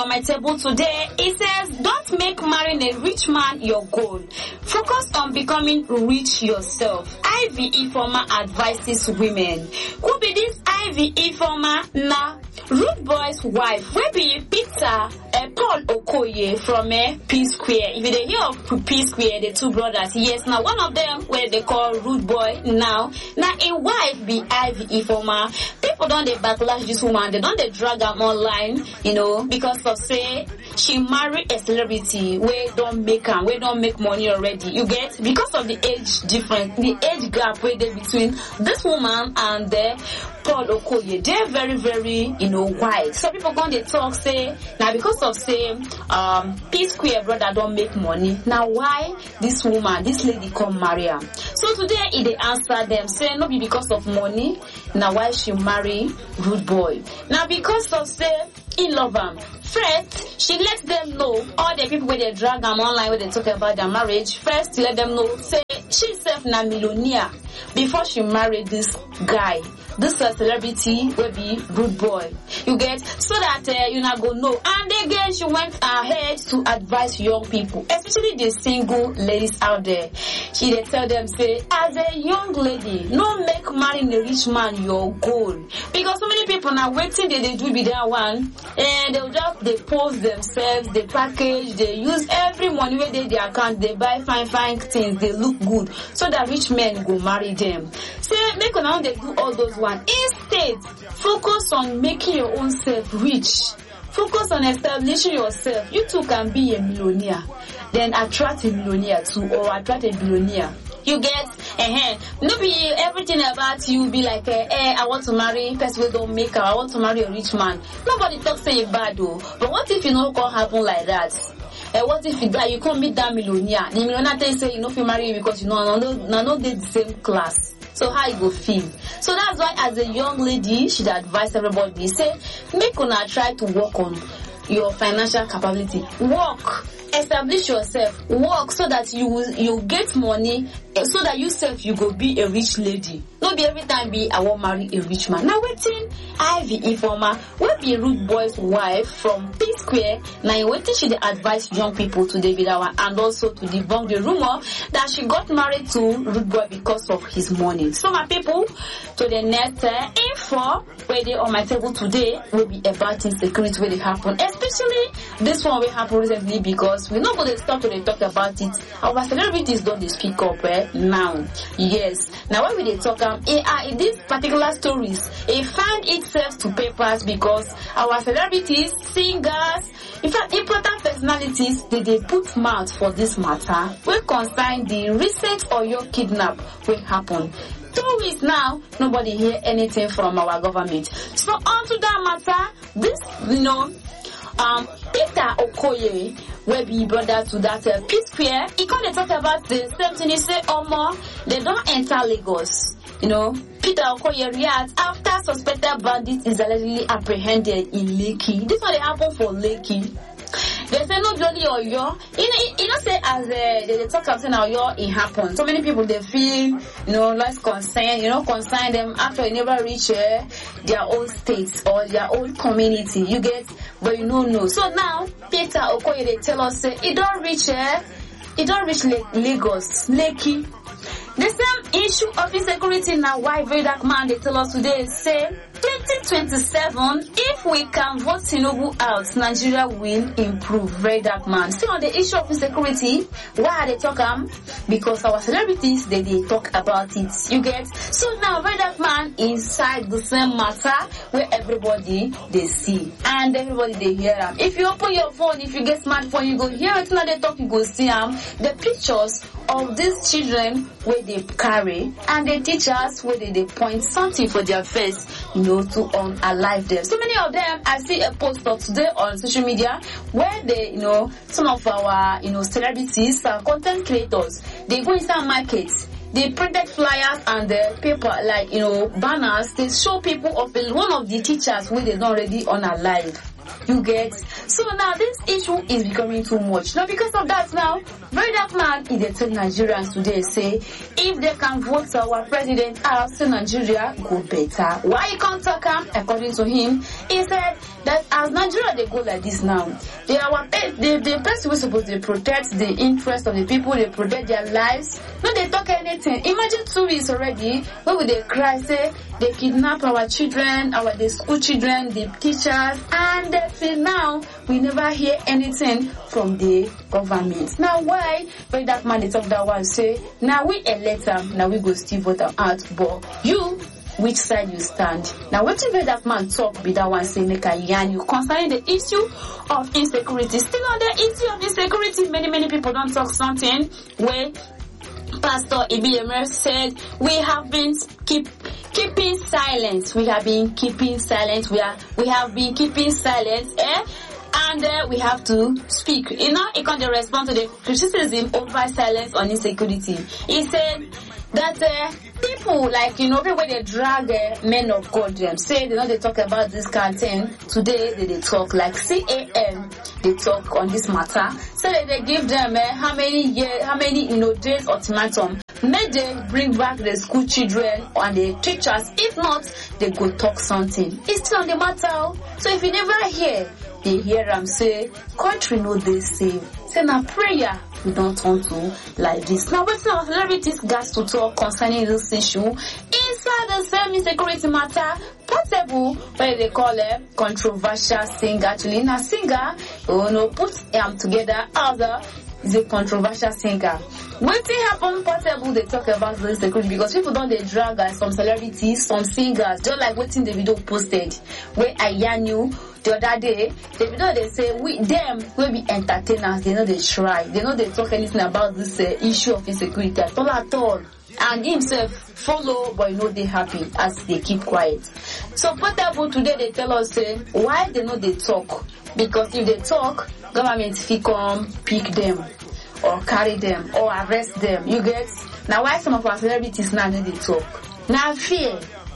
my table today, it says, don't make marrying a rich man your goal. Focus on becoming rich yourself. Ivy Ifeoma advises women. Who be this Ivy Ifeoma? Now, Rude Boy's wife, will be Peter Paul Okoye from P Square. If you hear of P Square, the two brothers, yes, now one of them where they call Rude Boy now a wife be Ivy Ifeoma. People don't they backlash this woman, they don't they drag her online, because of say she marry a celebrity where don't make money already. You get, because of the age difference, the age gap where they between this woman and Paul Okoye, they're very, very, wide. So people going to talk, say, now because of say, P Square brother don't make money. Now why this woman, this lady come marry her? So today, they answer them, say, no be because of money. Now why she marry Rude Boy? Now because of say, he love him. First, she lets them know, all the people where they drag them online, where they talk about their marriage, first let them know, say, she self na millionaire before she married this guy. This celebrity will be Rude Boy. You get, so that you not go know. And again, she went ahead to advise young people, especially the single ladies out there. She they tell them, say, as a young lady, no make marrying a rich man your goal. Because so many people now waiting they do be that one, and they post themselves, they package, they use every money where they their account, they buy fine things, they look good, so that rich men go marry them. Say, make now they do all those ones. Instead, focus on making your own self rich. Focus on establishing yourself. You too can be a millionaire. Then attract a millionaire too, or attract a billionaire. You get, no be everything about you be like, I want to marry person who don't make her. I want to marry a rich man. Nobody talks say it bad though. But what if it can't happen like that? What if you can't meet that millionaire? The millionaire tell you say you know if you marry because not the same class. So how you go feel? So that's why as a young lady, she'd advise everybody, say, make una try to work on your financial capability. Work. Establish yourself. Work so that you get money, so that you go be a rich lady. Not be every time be I won't marry a rich man. Now waiting, Ivy Ifeoma will be Rude Boy's wife from P Square. Now waiting she advise young people to David Awa and also to debunk the rumor that she got married to Rude Boy because of his money. So my people, to the next info where they on my table today will be about insecurity where they happen. Especially this one will happen recently because we're not going to stop to talk about it. Our celebrities don't speak up now. Yes. Now when we talk in these particular stories, it found itself to papers because our celebrities, singers, in fact important personalities, they put mouth for this matter. We concern the recent Oyo kidnap will happen. 2 weeks now, nobody hear anything from our government. So onto that matter, this Peter Okoye will be brother to that P Square. He can't talk about the same thing. He say, they don't enter Lagos. Peter Okoye reacts after suspected bandit is allegedly apprehended in Lekki. This one happened for Lekki. They say no only Oyo. You know say as they talk about Oyo, it happened. So many people they feel less concern. Concern them after they never reach their own states or their own community. You get, but no. So now Peter Okoye they tell us say it don't reach Lagos, Lekki. The same issue of insecurity now why very dark man they tell us today say 2027 if we can vote Tinubu out, Nigeria will improve. Very dark man. Still on the issue of insecurity, why are they talking? Because our celebrities they talk about it. You get, so now very dark man inside the same matter where everybody they see and everybody they hear them. If you open your phone, if you get smartphone, you go hear it now they talk, you go see them the pictures of these children where they carry and the teachers where they point something for their face, to unalive them. So many of them, I see a post of today on social media where they, some of our, celebrities, content creators, they go inside markets. They printed flyers and the paper like, banners. They show people of one of the teachers where they don't already unalive. You get? So now this issue is becoming too much. Now because of that now, Very Dark Man is the tell Nigerians today say if they can vote our president out, so Nigeria go better. Why he can't talk him? According to him, he said that as Nigeria they go like this now, the person who is supposed to protect the interest of the people, they protect their lives. No, they talk anything. Imagine 2 weeks already, where would they cry, say they kidnap our children, the school children, the teachers, and till now we never hear anything from the government. Now why Very Dark Man they talk that one say now we elect them, now we go still vote them out, but you which side you stand? Now what if That Man talk be that one say make a yarn you concerning the issue of insecurity? Still on the issue of insecurity, many people don't talk something where Pastor Ibiemer said we have been keeping silence. We have been keeping silence. We have been keeping silence. And we have to speak. You know, he can't respond to the criticism over silence on insecurity. He said that people like, people they drag men of God, say they talk about this kind of thing. Today they talk like CAM, they talk on this matter. So they give them how many days ultimatum. May they bring back the school children and the teachers. If not, they go talk something. It's still on the matter. So if you never hear, they hear them say, country know they save. Say now prayer, we don't turn to like this. Now what's our celebrities got to talk concerning this issue? Inside the same insecurity matter, Portable, where they call a controversial singer. Actually, now singer, put them together other is a controversial singer. When thing happen Portable, they talk about the insecurity because people don't they drag some celebrities, some singers, just like what in the video posted where I yarn you the other day. The video they say them will be entertainers, they know they try, they know they talk anything about this issue of insecurity at all. And himself follow, but they happy as they keep quiet. So Portable today they tell us why they know they talk, because if they talk, government will come pick them or carry them or arrest them. You get? Now why some of our celebrities now they talk? Now fear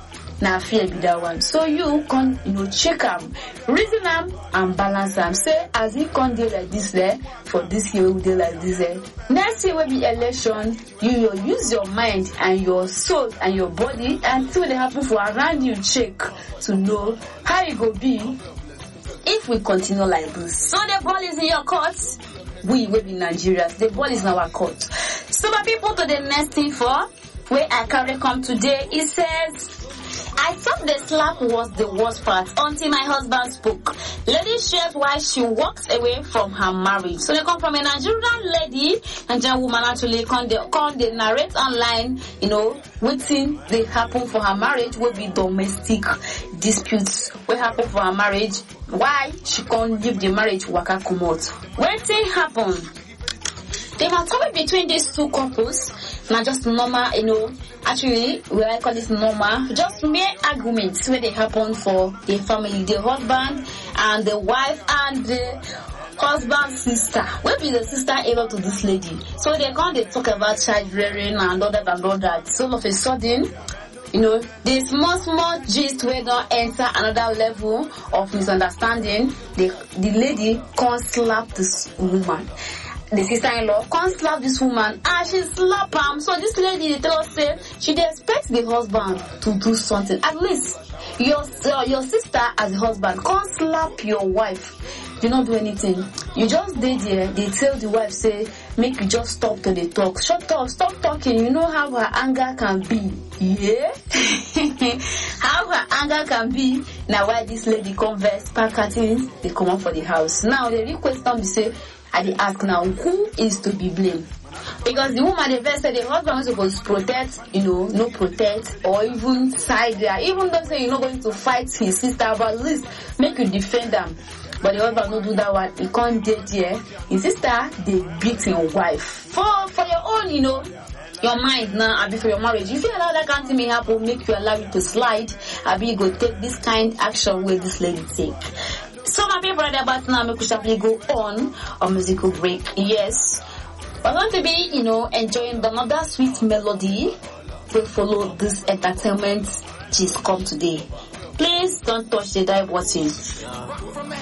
be that one. So you can check them, reason them and balance them. Say as you can do like this there for this year we do like this there. Next year will be election. You will use your mind and your soul and your body and see what they happen for around you. Check to know how it go be if we continue like this. So the ball is in your court. We will be Nigerians. The ball is in our court. So my people, to the next thing for where I carry come today, it says, I thought the slap was the worst part until my husband spoke. Lady shares why she walks away from her marriage. So they come from a Nigerian lady, Nigerian woman actually, they narrate online, waiting they happen for her marriage will be domestic disputes. What happen for her marriage? Why she can't leave the marriage waka come out? When thing happen, they might come between these two couples. Not just normal, actually, I call this normal, just mere arguments where they happen for the family, the husband and the wife and the husband's sister. Will be the sister able to this lady? So they talk about child rearing and all that. So all of a sudden, the small gist where don't enter another level of misunderstanding. The lady can't slap this woman. The sister-in-law can't slap this woman and she slap him. So this lady, they tell us say she expects the husband to do something. At least your sister as a husband can't slap your wife. You not do anything. You just did there. They tell the wife say make you just stop to the talk. Shut up, stop talking. You know how her anger can be. Yeah? How her anger can be. Now why this lady converse, pack her things, they come up for the house. Now the real question be say, I dey ask now, who is to be blamed? Because the woman, the first said the husband was supposed to protect, no protect, or even side there. Even though say you're not going to fight his sister, but at least make you defend them. But the husband don't do that one. He can't date here. His sister, they beat his wife. For your own, your mind now, Abi, for your marriage. If you allow that kind of thing may happen, make you allow it to slide, Abi, you go take this kind action where this lady take. So my people are about now, we could go on a musical break. Yes. We're going to be, enjoying another sweet melody to follow this entertainment gist come today. Please don't touch the dive button.